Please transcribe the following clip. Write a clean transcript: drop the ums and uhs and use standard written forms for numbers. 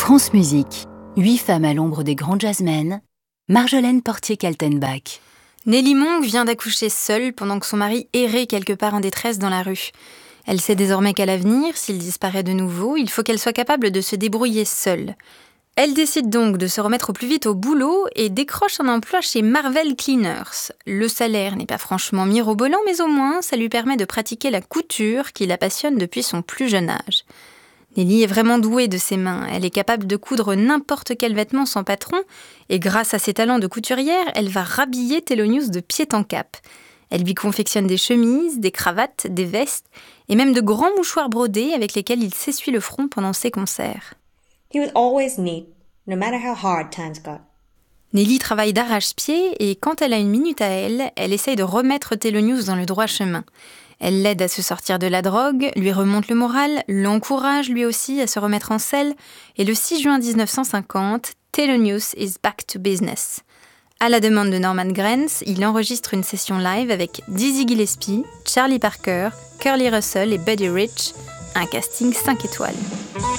France Musique, 8 femmes à l'ombre des grands jazzmen, Marjolaine Portier-Kaltenbach. Nelly Monk vient d'accoucher seule pendant que son mari errait quelque part en détresse dans la rue. Elle sait désormais qu'à l'avenir, s'il disparaît de nouveau, il faut qu'elle soit capable de se débrouiller seule. Elle décide donc de se remettre au plus vite au boulot et décroche un emploi chez Marvel Cleaners. Le salaire n'est pas franchement mirobolant, mais au moins ça lui permet de pratiquer la couture qui la passionne depuis son plus jeune âge. Nelly est vraiment douée de ses mains. Elle est capable de coudre n'importe quel vêtement sans patron et grâce à ses talents de couturière, elle va rhabiller Thelonious de pied en cap. Elle lui confectionne des chemises, des cravates, des vestes et même de grands mouchoirs brodés avec lesquels il s'essuie le front pendant ses concerts. He was always neat, no matter how hard times got. Nelly travaille d'arrache-pied et quand elle a une minute à elle, elle essaye de remettre Thelonious dans le droit chemin. Elle l'aide à se sortir de la drogue, lui remonte le moral, l'encourage lui aussi à se remettre en selle et le 6 juin 1950, Thelonious is back to business. À la demande de Norman Granz, il enregistre une session live avec Dizzy Gillespie, Charlie Parker, Curly Russell et Buddy Rich, un casting 5 étoiles.